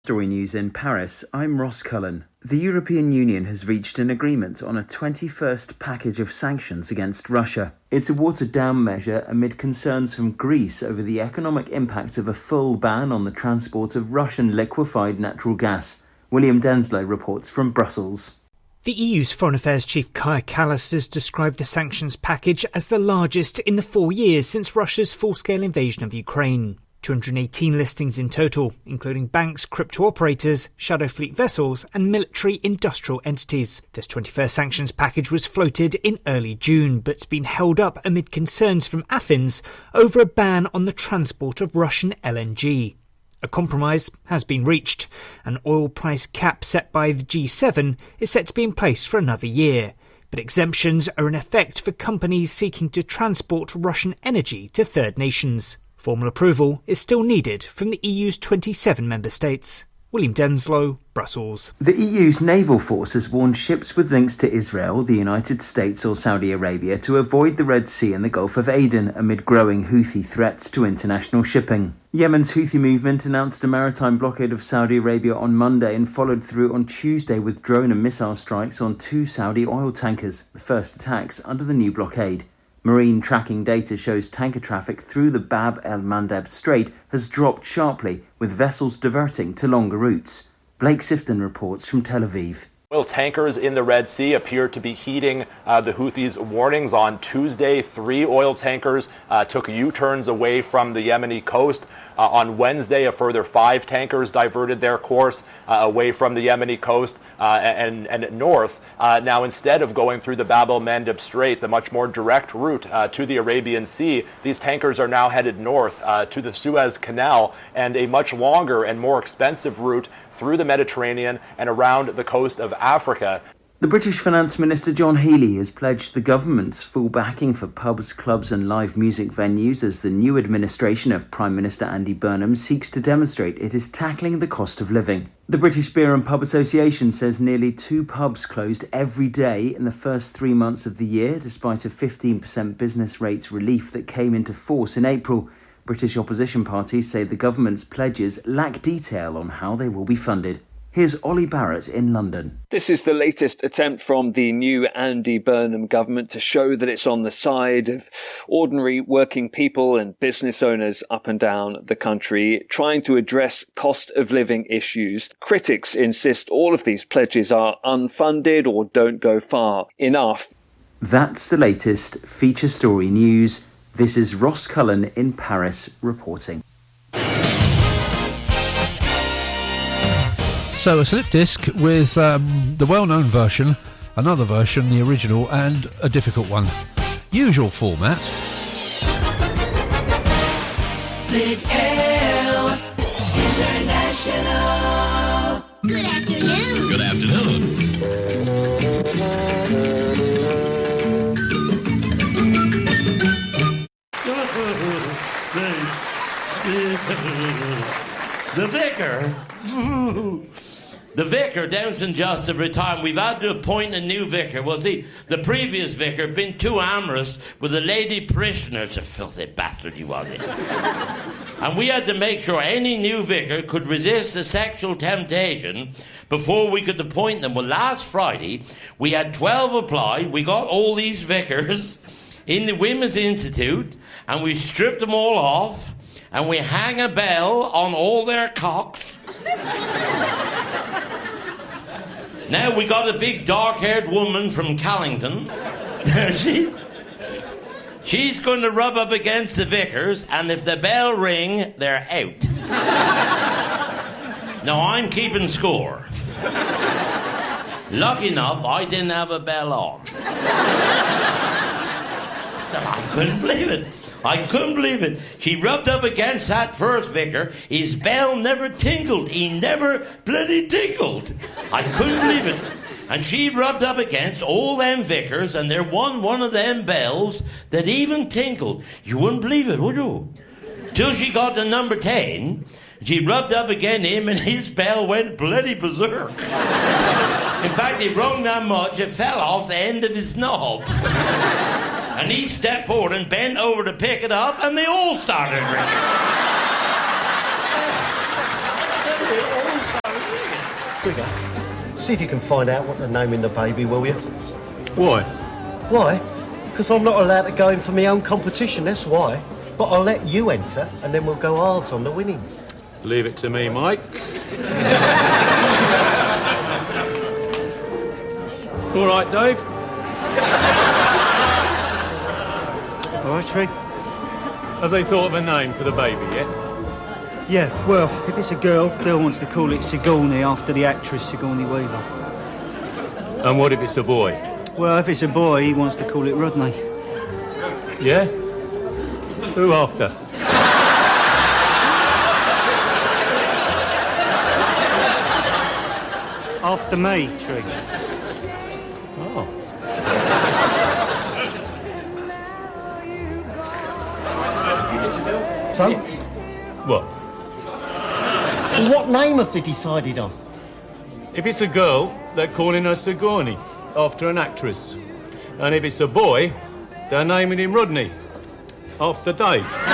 Story News in Paris, I'm Ross Cullen. The European Union has reached an agreement on a 21st package of sanctions against Russia. It's a watered-down measure amid concerns from Greece over the economic impact of a full ban on the transport of Russian liquefied natural gas. William Denslow reports from Brussels. The EU's Foreign Affairs Chief Kaja Kallas has described the sanctions package as the largest in the 4 years since Russia's full-scale invasion of Ukraine. 218 listings in total, including banks, crypto operators, shadow fleet vessels and military industrial entities. This 21st sanctions package was floated in early June, but's been held up amid concerns from Athens over a ban on the transport of Russian LNG. A compromise has been reached. An oil price cap set by the G7 is set to be in place for another year, but exemptions are in effect for companies seeking to transport Russian energy to third nations. Formal approval is still needed from the EU's 27 member states. William Denslow, Brussels. The EU's naval force has warned ships with links to Israel, the United States or Saudi Arabia to avoid the Red Sea and the Gulf of Aden amid growing Houthi threats to international shipping. Yemen's Houthi movement announced a maritime blockade of Saudi Arabia on Monday and followed through on Tuesday with drone and missile strikes on 2 Saudi oil tankers, the first attacks under the new blockade. Marine tracking data shows tanker traffic through the Bab el-Mandeb Strait has dropped sharply, with vessels diverting to longer routes. Blake Sifton reports from Tel Aviv. Oil tankers in the Red Sea appear to be heeding the Houthis' warnings. On Tuesday, 3 oil tankers took U-turns away from the Yemeni coast. On Wednesday, a further 5 tankers diverted their course away from the Yemeni coast and north. Now, instead of going through the Bab el-Mandeb Strait, the much more direct route to the Arabian Sea, these tankers are now headed north to the Suez Canal and a much longer and more expensive route through the Mediterranean and around the coast of Africa. The British Finance Minister John Healey has pledged the government's full backing for pubs, clubs and live music venues as the new administration of Prime Minister Andy Burnham seeks to demonstrate it is tackling the cost of living. The British Beer and Pub Association says nearly 2 pubs closed every day in the first 3 months of the year, despite a 15% business rates relief that came into force in April. British opposition parties say the government's pledges lack detail on how they will be funded. Here's Ollie Barrett in London. This is the latest attempt from the new Andy Burnham government to show that it's on the side of ordinary working people and business owners up and down the country, trying to address cost of living issues. Critics insist all of these pledges are unfunded or don't go far enough. That's the latest Feature Story News. This is Ross Cullen in Paris reporting. So a slip disc with the well-known version, another version, the original, and a difficult one. Usual format. Big L International. Good afternoon. Good afternoon. The vicar. The vicar down St. Joseph retired. We've had to appoint a new vicar. Well, the previous vicar had been too amorous with a lady parishioner. It's a filthy bastard he was. And we had to make sure any new vicar could resist a sexual temptation before we could appoint them. Well, last Friday, we had 12 apply. We got all these vicars in the Women's Institute, and we stripped them all off, and we hang a bell on all their cocks. Now we got a big dark-haired woman from Callington. She's going to rub up against the vicars, and if the bell ring, they're out. Now I'm keeping score. Lucky enough, I didn't have a bell on. I couldn't believe it. I couldn't believe it. She rubbed up against that first vicar. His bell never tingled. He never bloody tingled. I couldn't believe it. And she rubbed up against all them vicars, and there wasn't one of them bells that even tinkled. You wouldn't believe it, would you? Till she got to number 10, she rubbed up against him, and his bell went bloody berserk. In fact, it rung that much, it fell off the end of his knob. And he stepped forward and bent over to pick it up, and they all started ringing. Trigger, see if you can find out what they're naming the baby, will you? Why? Why? Because I'm not allowed to go in for my own competition, that's why. But I'll let you enter, and then we'll go halves on the winnings. Leave it to me, Mike. All right, Dave? All right, Trig? Have they thought of a name for the baby yet? Yeah, well, if it's a girl, Bill wants to call it Sigourney after the actress Sigourney Weaver. And what if it's a boy? Well, if it's a boy, he wants to call it Rodney. Yeah? Who after? After me, Trig. Oh. So? What? Well, what name have they decided on? If it's a girl, they're calling her Sigourney, after an actress. And if it's a boy, they're naming him Rodney, after Dave.